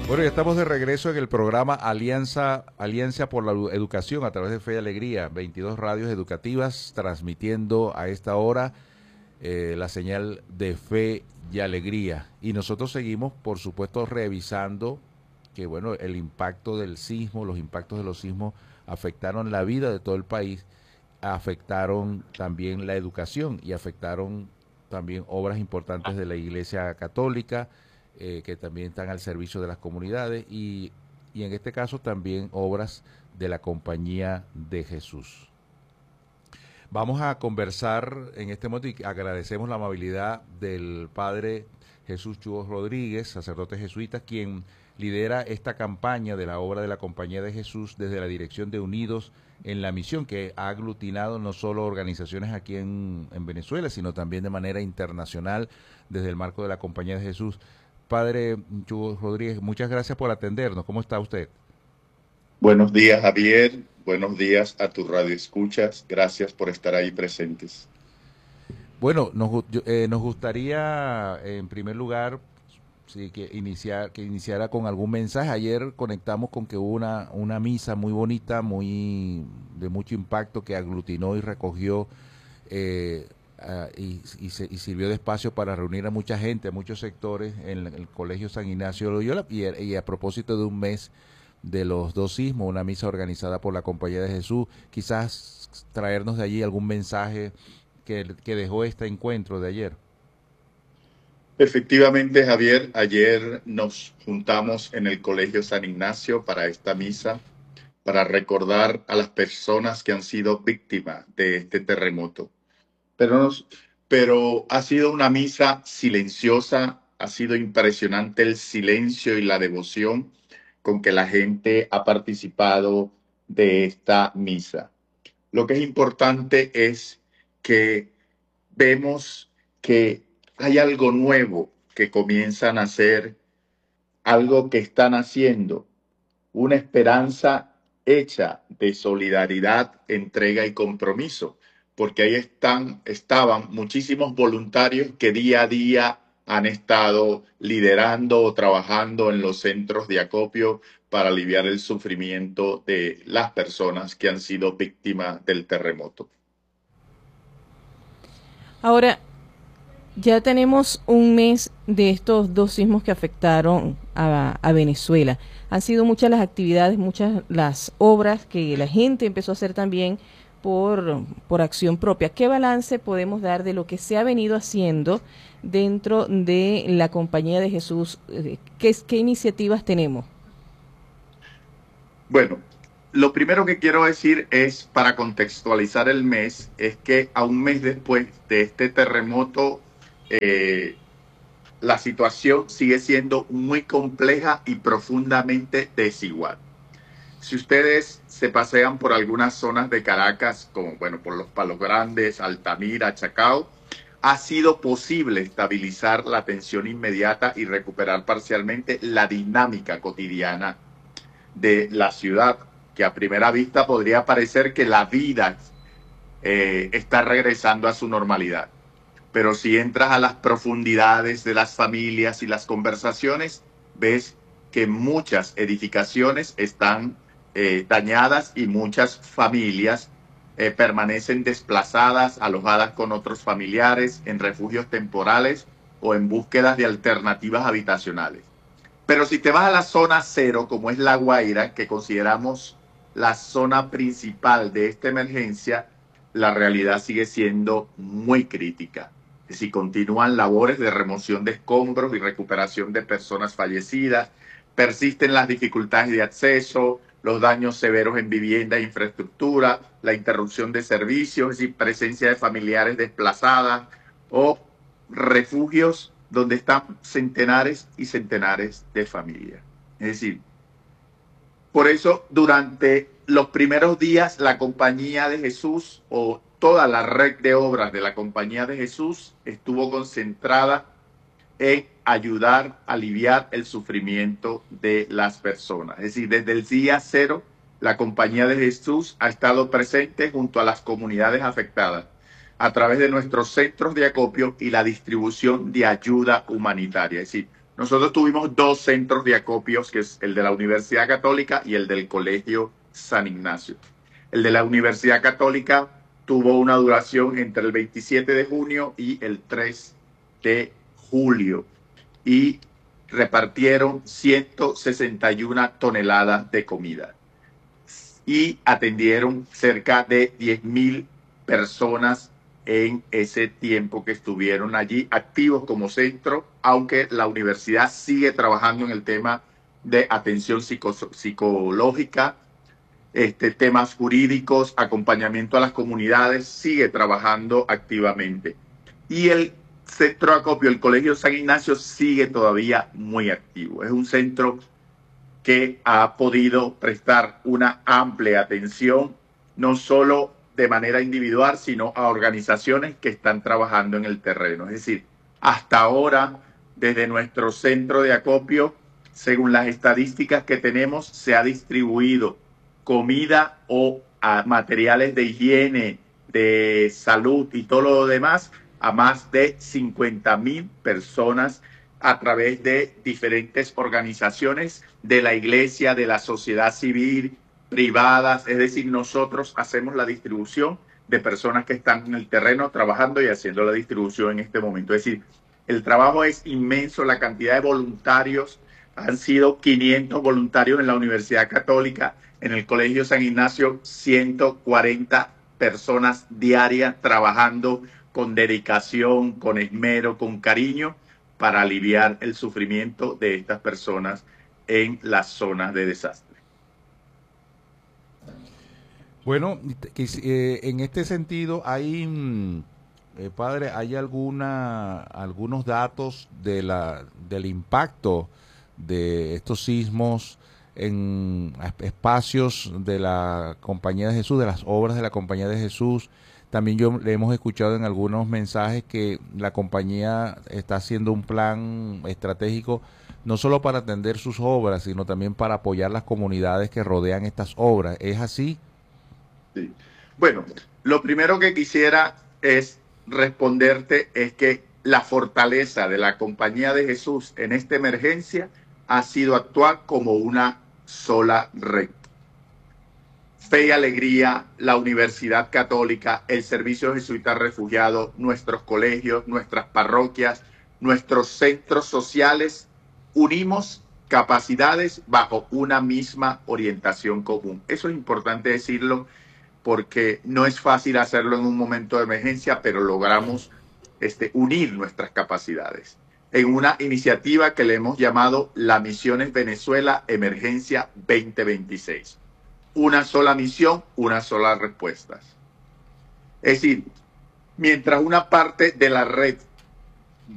Bueno, ya estamos de regreso en el programa Alianza por la Educación a través de Fe y Alegría, 22 radios educativas transmitiendo a esta hora la señal de Fe y Alegría. Y nosotros seguimos, por supuesto, revisando que, bueno, el impacto del sismo, los impactos de los sismos afectaron la vida de todo el país, afectaron también la educación y afectaron también obras importantes de la Iglesia Católica, que también están al servicio de las comunidades y en este caso también obras de la Compañía de Jesús. Vamos a conversar en este momento y agradecemos la amabilidad del Padre Jesús Chugo Rodríguez, sacerdote jesuita, quien lidera esta campaña de la obra de la Compañía de Jesús desde la dirección de Unidos en la Misión, que ha aglutinado no solo organizaciones aquí en Venezuela, sino también de manera internacional desde el marco de la Compañía de Jesús. Padre Chugo Rodríguez, muchas gracias por atendernos. ¿Cómo está usted? Buenos días, Javier. Buenos días a tu radio escuchas. Gracias por estar ahí presentes. Bueno, nos gustaría, en primer lugar, sí, que iniciara con algún mensaje. Ayer conectamos con que hubo una misa muy bonita, de mucho impacto, que aglutinó y recogió y sirvió de espacio para reunir a mucha gente, a muchos sectores en el Colegio San Ignacio de Loyola, y a propósito de un mes de los dos sismos, una misa organizada por la Compañía de Jesús, quizás traernos de allí algún mensaje que dejó este encuentro de ayer. Efectivamente, Javier, ayer nos juntamos en el Colegio San Ignacio para esta misa, para recordar a las personas que han sido víctimas de este terremoto. Pero, pero ha sido una misa silenciosa, ha sido impresionante el silencio y la devoción con que la gente ha participado de esta misa. Lo que es importante es que vemos que hay algo nuevo que comienzan a hacer, algo que están haciendo, una esperanza hecha de solidaridad, entrega y compromiso, porque ahí estaban muchísimos voluntarios que día a día han estado liderando o trabajando en los centros de acopio para aliviar el sufrimiento de las personas que han sido víctimas del terremoto. Ahora, ya tenemos un mes de estos dos sismos que afectaron a Venezuela. Han sido muchas las actividades, muchas las obras que la gente empezó a hacer también por acción propia. ¿Qué balance podemos dar de lo que se ha venido haciendo dentro de la Compañía de Jesús? ¿Qué iniciativas tenemos? Bueno, lo primero que quiero decir es, para contextualizar el mes, es que a un mes después de este terremoto, eh, la situación sigue siendo muy compleja y profundamente desigual. Si ustedes se pasean por algunas zonas de Caracas, como bueno, por los Palos Grandes, Altamira, Chacao, ha sido posible estabilizar la tensión inmediata y recuperar parcialmente la dinámica cotidiana de la ciudad, que a primera vista podría parecer que la vida está regresando a su normalidad. Pero si entras a las profundidades de las familias y las conversaciones, ves que muchas edificaciones están dañadas y muchas familias permanecen desplazadas, alojadas con otros familiares, en refugios temporales o en búsquedas de alternativas habitacionales. Pero si te vas a la zona cero, como es La Guaira, que consideramos la zona principal de esta emergencia, la realidad sigue siendo muy crítica. Es decir, continúan labores de remoción de escombros y recuperación de personas fallecidas, persisten las dificultades de acceso, los daños severos en vivienda e infraestructura, la interrupción de servicios, es decir, presencia de familiares desplazadas o refugios donde están centenares y centenares de familias. Es decir, por eso durante los primeros días la Compañía de Jesús o toda la red de obras de la Compañía de Jesús estuvo concentrada en ayudar a aliviar el sufrimiento de las personas. Es decir, desde el día cero, la Compañía de Jesús ha estado presente junto a las comunidades afectadas a través de nuestros centros de acopio y la distribución de ayuda humanitaria. Es decir, Nosotros tuvimos dos centros de acopios, que es el de la Universidad Católica y el del Colegio San Ignacio. El de la Universidad Católica tuvo una duración entre el 27 de junio y el 3 de julio y repartieron 161 toneladas de comida y atendieron cerca de 10.000 personas en ese tiempo que estuvieron allí activos como centro, aunque la universidad sigue trabajando en el tema de atención psicológica, temas jurídicos, acompañamiento a las comunidades, sigue trabajando activamente. Y el centro de acopio, el Colegio San Ignacio, sigue todavía muy activo. Es un centro que ha podido prestar una amplia atención, no solo de manera individual, sino a organizaciones que están trabajando en el terreno. Es decir, hasta ahora, desde nuestro centro de acopio, según las estadísticas que tenemos, se ha distribuido comida o materiales de higiene, de salud y todo lo demás a más de 50.000 personas a través de diferentes organizaciones de la iglesia, de la sociedad civil, privadas. Es decir, nosotros hacemos la distribución de personas que están en el terreno trabajando y haciendo la distribución en este momento. Es decir, el trabajo es inmenso, la cantidad de voluntarios, han sido 500 voluntarios en la Universidad Católica, en el Colegio San Ignacio, 140 personas diarias trabajando con dedicación, con esmero, con cariño, para aliviar el sufrimiento de estas personas en las zonas de desastre. Bueno, en este sentido hay, padre, ¿hay algunos datos del impacto de estos sismos en espacios de la Compañía de Jesús, de las obras de la Compañía de Jesús? También le hemos escuchado en algunos mensajes que la compañía está haciendo un plan estratégico no solo para atender sus obras, sino también para apoyar las comunidades que rodean estas obras. ¿Es así? Sí. Bueno, lo primero que quisiera es responderte es que la fortaleza de la Compañía de Jesús en esta emergencia ha sido actuar como una sola red. Fe y Alegría, la Universidad Católica, el Servicio Jesuita Refugiado, nuestros colegios, nuestras parroquias, nuestros centros sociales, unimos capacidades bajo una misma orientación común. Eso es importante decirlo porque no es fácil hacerlo en un momento de emergencia, pero logramos unir nuestras capacidades en una iniciativa que le hemos llamado la Misiones Venezuela Emergencia 2026. Una sola misión, una sola respuesta. Es decir, mientras una parte de la red